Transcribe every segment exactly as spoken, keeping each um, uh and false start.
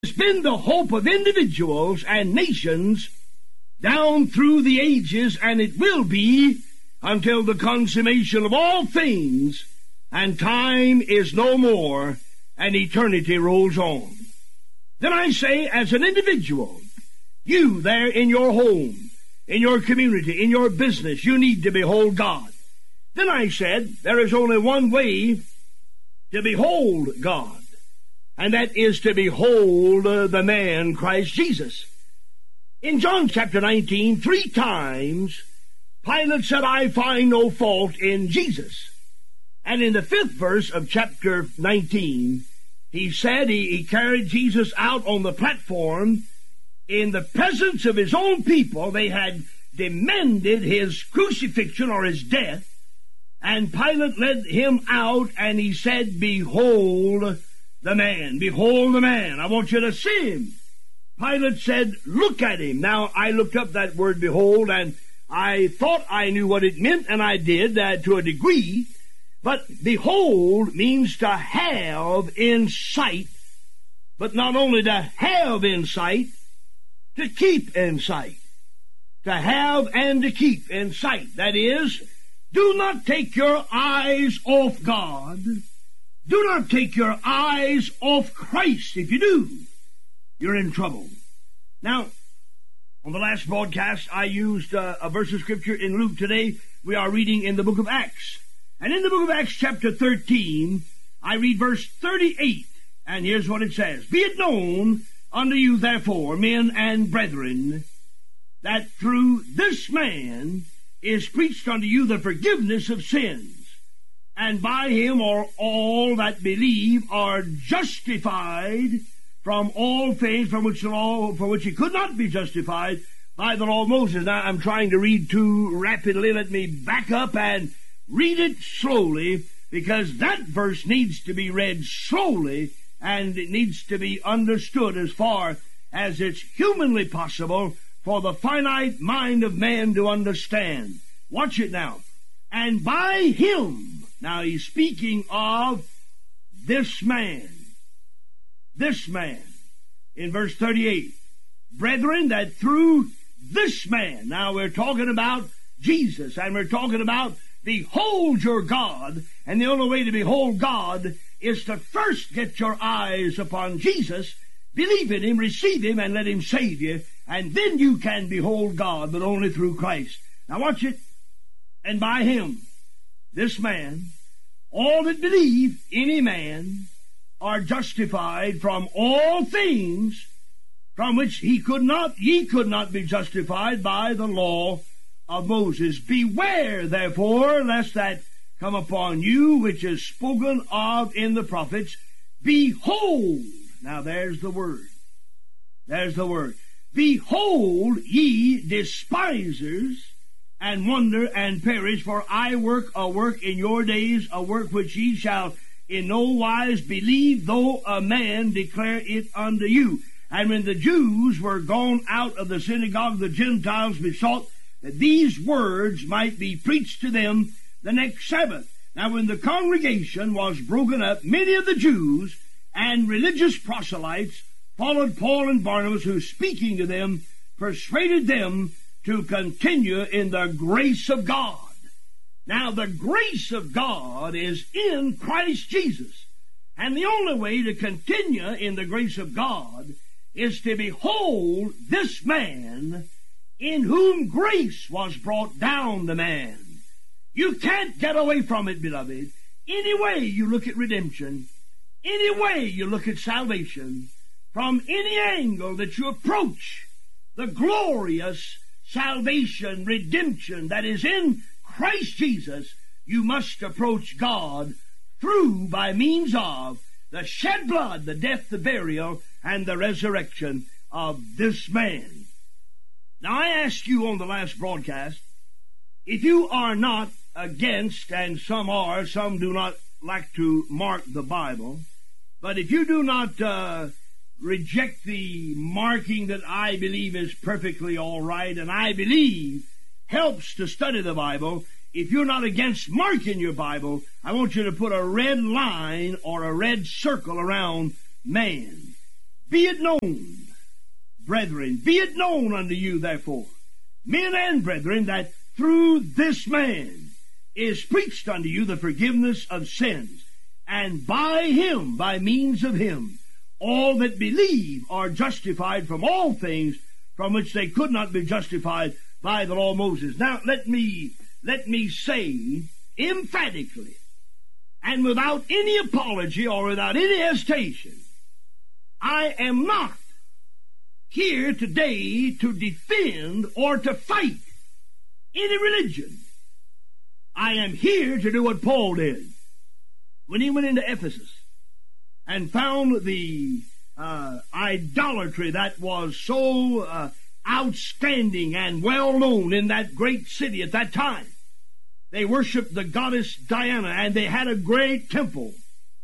has been the hope of individuals and nations down through the ages, and it will be until the consummation of all things, and time is no more, and eternity rolls on. Then I say, as an individual, you there in your home, in your community, in your business, you need to behold God. Then I said, there is only one way to behold God, and that is to behold uh, the man Christ Jesus. In John chapter nineteen, three times, Pilate said, I find no fault in Jesus. And in the fifth verse of chapter nineteen, he said he, he carried Jesus out on the platform in the presence of his own people. They had demanded his crucifixion or his death. And Pilate led him out and he said, behold the man, behold the man. I want you to see him. Pilate said, look at him. Now, I looked up that word behold, and I thought I knew what it meant, and I did uh, to a degree. But behold means to have in sight, but not only to have in sight, to keep in sight. To have and to keep in sight. That is, do not take your eyes off God. Do not take your eyes off Christ. If you do, you're in trouble. Now, on the last broadcast, I used uh, a verse of Scripture in Luke. Today, we are reading in the book of Acts. And in the book of Acts, chapter thirteen, I read verse thirty-eight. And here's what it says. Be it known unto you, therefore, men and brethren, that through this man is preached unto you the forgiveness of sins. And by him are all that believe are justified from all things from which the law, for which he could not be justified by the law of Moses. Now, I'm trying to read too rapidly. Let me back up and read it slowly, because that verse needs to be read slowly, and it needs to be understood as far as it's humanly possible for the finite mind of man to understand. Watch it now. And by him, now he's speaking of this man, this man, in verse thirty-eight, brethren, that through this man, now we're talking about Jesus, and we're talking about behold your God, and the only way to behold God is to first get your eyes upon Jesus, believe in him, receive him, and let him save you, and then you can behold God, but only through Christ. Now watch it. And by him, this man, all that believe, any man, are justified from all things from which he could not, ye could not be justified by the law of Moses. Beware, therefore, lest that come upon you, which is spoken of in the prophets. Behold, now there's the word. There's the word. Behold, ye despisers, and wonder and perish, for I work a work in your days, a work which ye shall in no wise believe, though a man declare it unto you. And when the Jews were gone out of the synagogue, the Gentiles besought that these words might be preached to them the next Sabbath. Now when the congregation was broken up, many of the Jews and religious proselytes followed Paul and Barnabas, who, speaking to them, persuaded them to continue in the grace of God. Now the grace of God is in Christ Jesus. And the only way to continue in the grace of God is to behold this man in whom grace was brought down to man. You can't get away from it, beloved. Any way you look at redemption, any way you look at salvation, from any angle that you approach the glorious salvation, redemption that is in Christ Jesus, you must approach God through, by means of, the shed blood, the death, the burial, and the resurrection of this man. Now, I asked you on the last broadcast, if you are not against, and some are, some do not like to mark the Bible, but if you do not uh, reject the marking that I believe is perfectly all right, and I believe helps to study the Bible, if you're not against marking your Bible, I want you to put a red line or a red circle around man. Be it known, brethren, be it known unto you, therefore, men and brethren, that through this man is preached unto you the forgiveness of sins, and by him, by means of him, all that believe are justified from all things from which they could not be justified by the law of Moses. Now, let me, let me say emphatically, and without any apology or without any hesitation, I am not here today to defend or to fight any religion. I am here to do what Paul did when he went into Ephesus and found the uh, idolatry that was so uh, outstanding and well known in that great city at that time. They worshiped the goddess Diana, and they had a great temple.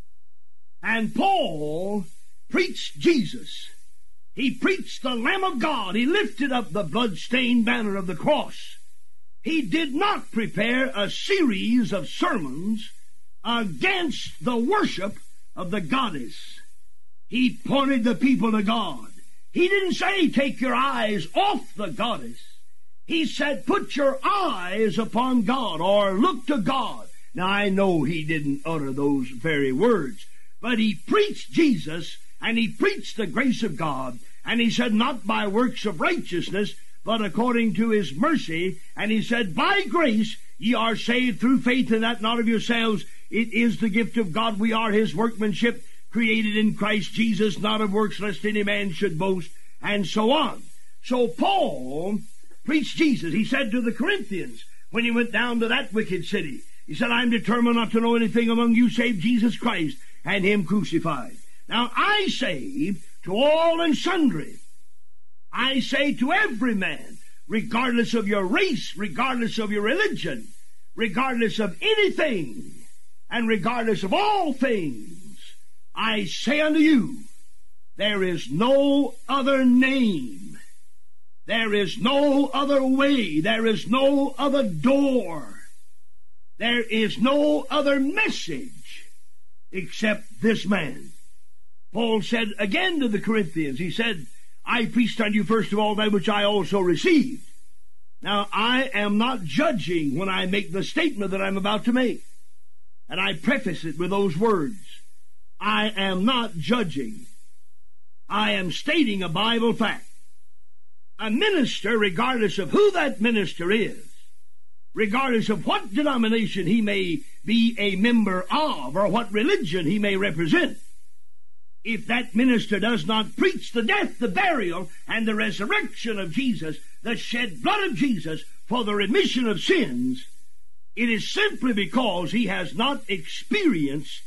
And Paul preached Jesus. He preached the Lamb of God. He lifted up the blood-stained banner of the cross. He did not prepare a series of sermons against the worship of the goddess. He pointed the people to God. He didn't say, take your eyes off the goddess. He said, put your eyes upon God, or look to God. Now, I know he didn't utter those very words, but he preached Jesus, and he preached the grace of God, and he said, not by works of righteousness, but according to his mercy. And he said, by grace ye are saved through faith, and that not of yourselves. It is the gift of God. We are his workmanship, created in Christ Jesus, not of works, lest any man should boast, and so on. So Paul preached Jesus. He said to the Corinthians, when he went down to that wicked city, he said, I'm determined not to know anything among you save Jesus Christ and him crucified. Now I say to all and sundry, I say to every man, regardless of your race, regardless of your religion, regardless of anything, and regardless of all things, I say unto you, there is no other name, there is no other way, there is no other door, there is no other message except this man. Paul said again to the Corinthians, he said, I preached unto you first of all that which I also received. Now, I am not judging when I make the statement that I'm about to make. And I preface it with those words. I am not judging. I am stating a Bible fact. A minister, regardless of who that minister is, regardless of what denomination he may be a member of or what religion he may represent, if that minister does not preach the death, the burial, and the resurrection of Jesus, the shed blood of Jesus for the remission of sins, it is simply because he has not experienced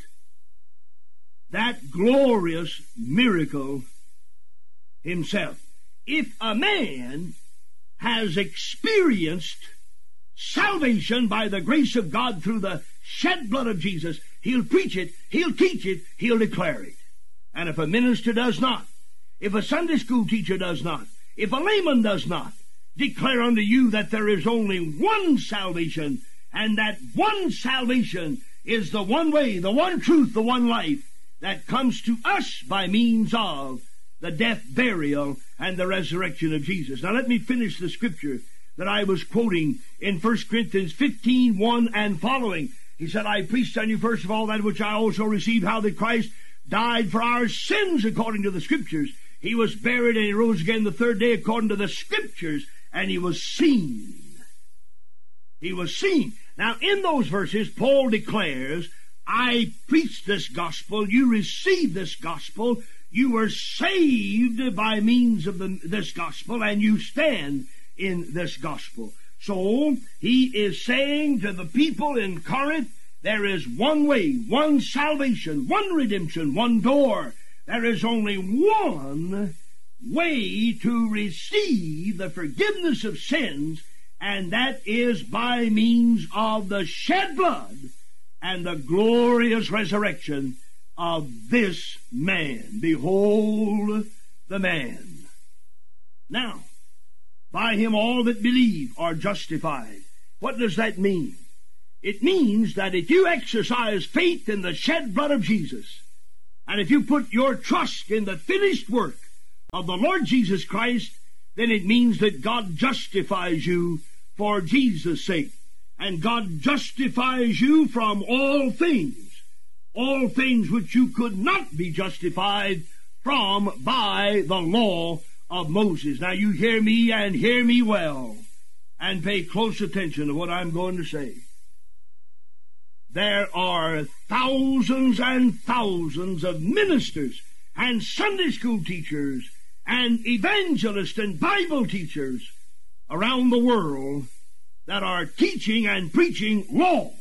that glorious miracle himself. If a man has experienced salvation by the grace of God through the shed blood of Jesus, he'll preach it, he'll teach it, he'll declare it. And if a minister does not, if a Sunday school teacher does not, if a layman does not, declare unto you that there is only one salvation, and that one salvation is the one way, the one truth, the one life that comes to us by means of the death, burial, and the resurrection of Jesus. Now let me finish the scripture that I was quoting in First Corinthians fifteen, one and following. He said, I preached unto you first of all that which I also received, how that Christ died for our sins according to the Scriptures. He was buried and he rose again the third day according to the Scriptures, and he was seen. He was seen. Now in those verses, Paul declares, I preached this gospel, you received this gospel, you were saved by means of the, this gospel, and you stand in this gospel. So he is saying to the people in Corinth, there is one way, one salvation, one redemption, one door. There is only one way to receive the forgiveness of sins, and that is by means of the shed blood and the glorious resurrection of this man. Behold the man. Now, by him all that believe are justified. What does that mean? It means that if you exercise faith in the shed blood of Jesus And if you put your trust in the finished work of the Lord Jesus Christ, then it means that God justifies you for Jesus' sake. And God justifies you from all things, all things which you could not be justified from by the law of Moses. Now you hear me and hear me well, and pay close attention to what I'm going to say. There are thousands and thousands of ministers and Sunday school teachers and evangelists and Bible teachers around the world that are teaching and preaching law,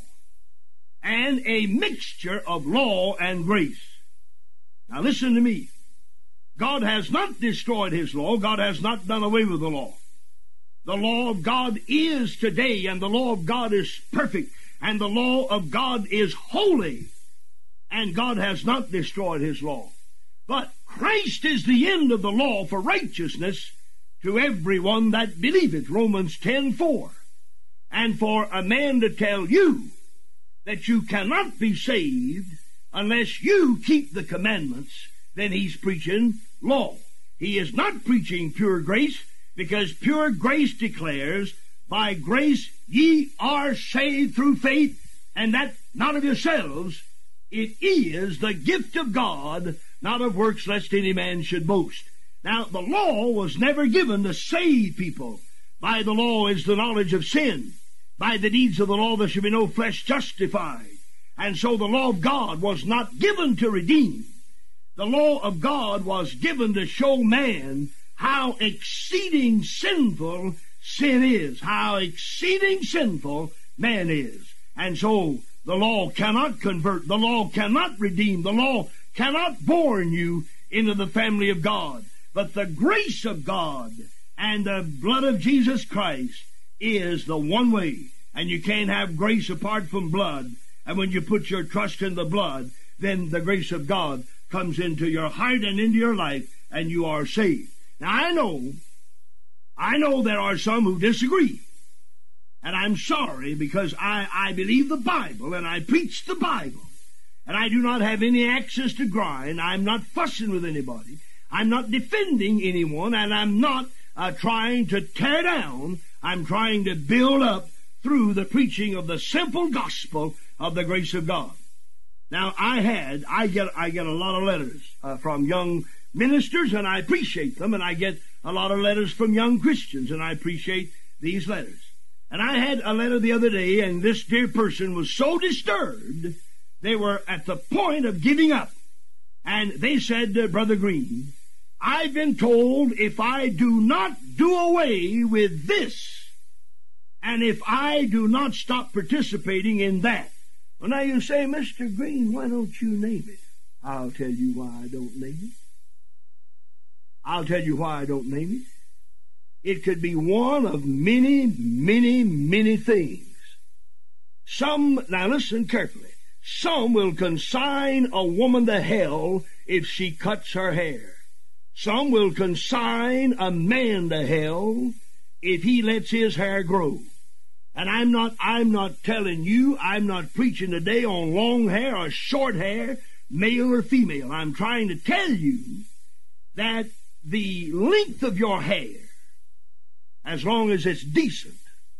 and a mixture of law and grace. Now listen to me. God has not destroyed His law. God has not done away with the law. The law of God is today, and the law of God is perfect, and the law of God is holy, and God has not destroyed His law. But Christ is the end of the law for righteousness to everyone that believeth, Romans ten four. And for a man to tell you that you cannot be saved unless you keep the commandments, then he's preaching law. He is not preaching pure grace, because pure grace declares, by grace ye are saved through faith, and that not of yourselves. It is the gift of God, not of works, lest any man should boast. Now, the law was never given to save people. By the law is the knowledge of sin. By the deeds of the law there should be no flesh justified. And so the law of God was not given to redeem. The law of God was given to show man how exceeding sinful sin is, how exceeding sinful man is. And so the law cannot convert, the law cannot redeem, the law cannot born you into the family of God. But the grace of God and the blood of Jesus Christ is the one way. And you can't have grace apart from blood. And when you put your trust in the blood, then the grace of God comes into your heart and into your life, and you are saved. Now I know, I know there are some who disagree. And I'm sorry, because I, I believe the Bible, and I preach the Bible. And I do not have any access to grind. I'm not fussing with anybody. I'm not defending anyone, and I'm not uh, trying to tear down. I'm trying to build up through the preaching of the simple gospel of the grace of God. Now, I had, I get, I get a lot of letters uh, from young ministers, and I appreciate them, and I get a lot of letters from young Christians, and I appreciate these letters. And I had a letter the other day, and this dear person was so disturbed, they were at the point of giving up. And they said, uh, Brother Green, I've been told if I do not do away with this, and if I do not stop participating in that. Well, now you say, Mister Green, why don't you name it? I'll tell you why I don't name it. I'll tell you why I don't name it. It could be one of many, many, many things. Some, now listen carefully, some will consign a woman to hell if she cuts her hair. Some will consign a man to hell if he lets his hair grow. And I'm not, I'm not telling you, I'm not preaching today on long hair or short hair, male or female. I'm trying to tell you that the length of your hair, as long as it's decent,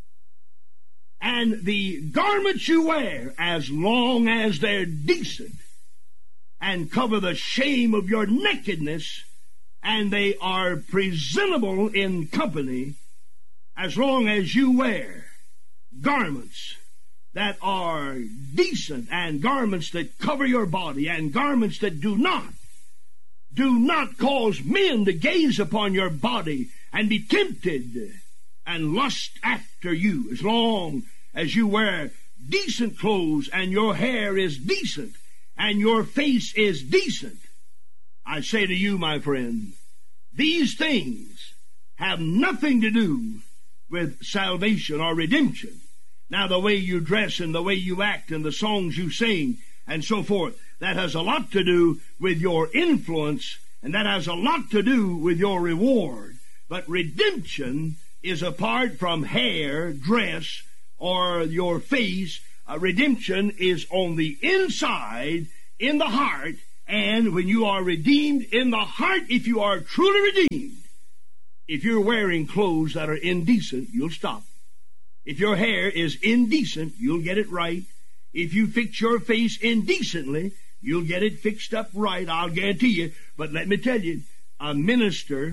and the garments you wear, as long as they're decent, and cover the shame of your nakedness, and they are presentable in company, as long as you wear garments that are decent, and garments that cover your body, and garments that do not, do not cause men to gaze upon your body and be tempted and lust after you, as long as you wear decent clothes and your hair is decent and your face is decent. I say to you, my friend, these things have nothing to do with salvation or redemption. Now, the way you dress and the way you act and the songs you sing and so forth, that has a lot to do with your influence, and that has a lot to do with your reward. But redemption is apart from hair, dress, or your face. Uh, redemption is on the inside, in the heart, And when you are redeemed in the heart, if you are truly redeemed, if you're wearing clothes that are indecent, you'll stop. If your hair is indecent, you'll get it right. If you fix your face indecently, you'll get it fixed up right, I'll guarantee you. But let me tell you, a minister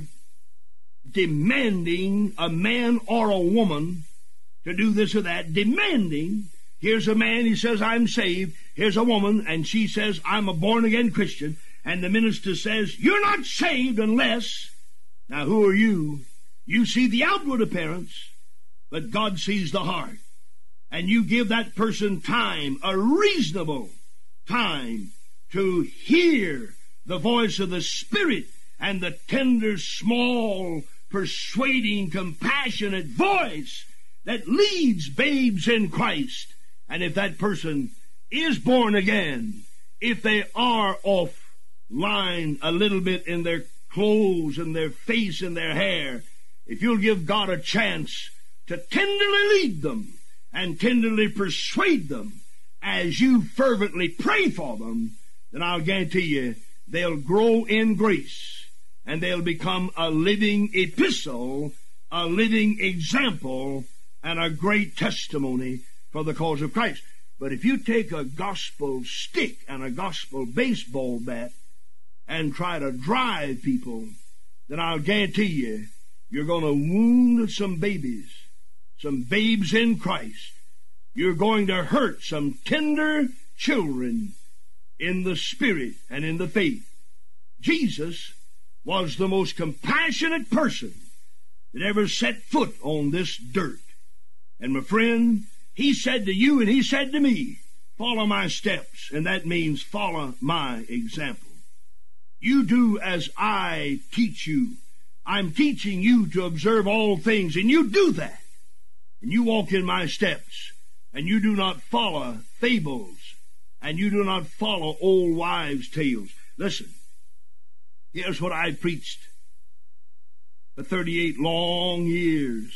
demanding a man or a woman to do this or that, demanding, here's a man, he says, I'm saved. Here's a woman, and she says, I'm a born-again Christian. And the minister says, you're not saved unless... Now, who are you? You see the outward appearance, but God sees the heart. And you give that person time, a reasonable time, to hear the voice of the Spirit and the tender, small, persuading, compassionate voice that leads babes in Christ. And if that person is born again, if they are off line a little bit in their clothes and their face and their hair, if you'll give God a chance to tenderly lead them and tenderly persuade them as you fervently pray for them, then I'll guarantee you they'll grow in grace and they'll become a living epistle, a living example, and a great testimony for the cause of Christ. But if you take a gospel stick and a gospel baseball bat and try to drive people, then I'll guarantee you, you're going to wound some babies, some babes in Christ. You're going to hurt some tender children in the Spirit and in the faith. Jesus was the most compassionate person that ever set foot on this dirt. And my friend, he said to you and he said to me, follow my steps, and that means follow my example. You do as I teach you. I'm teaching you to observe all things, and you do that. And you walk in my steps, and you do not follow fables, and you do not follow old wives' tales. Listen, here's what I preached for thirty-eight long years,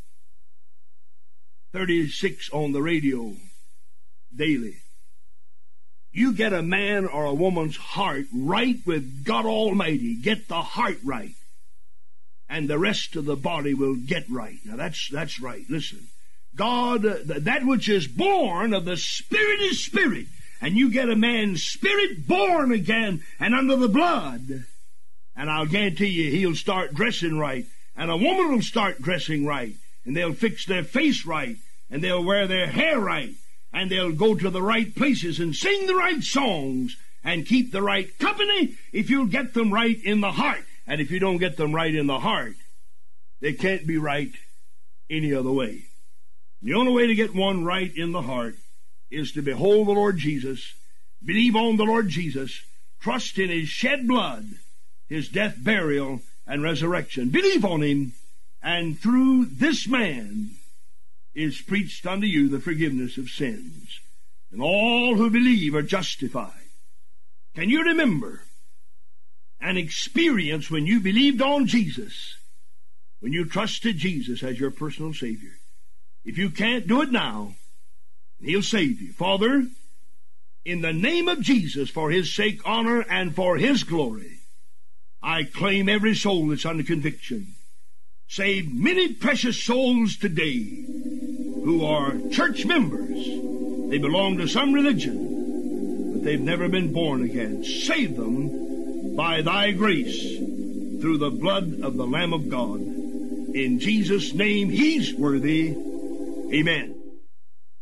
thirty-six on the radio daily. You get a man or a woman's heart right with God Almighty. Get the heart right, and the rest of the body will get right. Now that's that's right. Listen, God, uh, that which is born of the Spirit is spirit, and you get a man's spirit born again and under the blood, and I'll guarantee you he'll start dressing right, and a woman will start dressing right, and they'll fix their face right, and they'll wear their hair right, and they'll go to the right places and sing the right songs and keep the right company if you'll get them right in the heart. And if you don't get them right in the heart, they can't be right any other way. The only way to get one right in the heart is to behold the Lord Jesus, believe on the Lord Jesus, trust in His shed blood, His death, burial, and resurrection. Believe on Him, and through this man is preached unto you the forgiveness of sins. And all who believe are justified. Can you remember an experience when you believed on Jesus, when you trusted Jesus as your personal Savior? If you can't do it now, He'll save you. Father, in the name of Jesus, for His sake, honor, and for His glory, I claim every soul that's under conviction. Save many precious souls today who are church members. They belong to some religion, but they've never been born again. Save them by Thy grace through the blood of the Lamb of God. In Jesus' name, He's worthy. Amen.